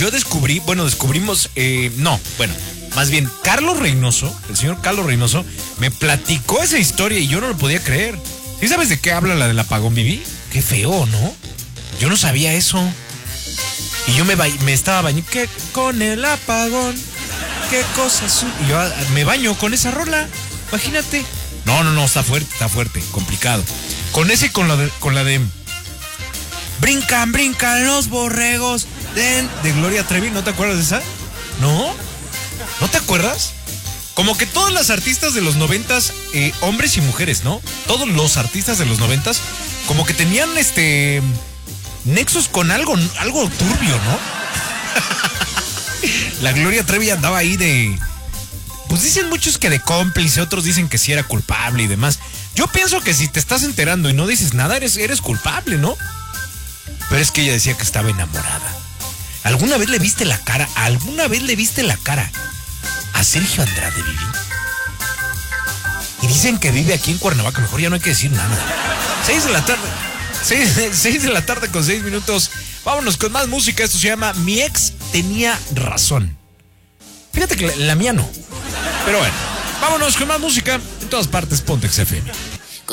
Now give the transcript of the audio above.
yo descubrimos, más bien, Carlos Reynoso, el señor Carlos Reynoso, me platicó esa historia y yo no lo podía creer. ¿Sí sabes de qué habla la del apagón, Vivi? Qué feo, ¿no? Yo no sabía eso. Y yo me estaba bañando. ¿Qué con el apagón? ¿Qué cosas? Y yo me baño con esa rola. Imagínate. No, está fuerte, complicado. Con ese y con la de Brincan los borregos de Gloria Trevi. ¿No te acuerdas de esa? ¿No? ¿No te acuerdas? Como que todas las artistas de los 90s, hombres y mujeres, ¿no? Todos los artistas de los 90s, como que tenían nexos con algo turbio, ¿no? La Gloria Trevi andaba ahí pues dicen muchos que de cómplice, otros dicen que sí era culpable y demás. Yo pienso que si te estás enterando y no dices nada, eres culpable, ¿no? Pero es que ella decía que estaba enamorada. ¿Alguna vez le viste la cara a Sergio Andrade, Vivi? Y dicen que vive aquí en Cuernavaca, mejor ya no hay que decir nada. 6 de la tarde. 6 de la tarde con 6 minutos. Vámonos con más música. Esto se llama Mi ex tenía razón. Fíjate que la mía no. Pero bueno, vámonos con más música. En todas partes, Pontex FM.